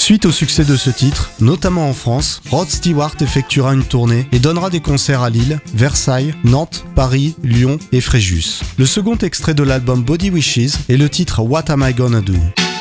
Suite au succès de ce titre, notamment en France, Rod Stewart effectuera une tournée et donnera des concerts à Lille, Versailles, Nantes, Paris, Lyon et Fréjus. Le second extrait de l'album Body Wishes est le titre What Am I Gonna Do?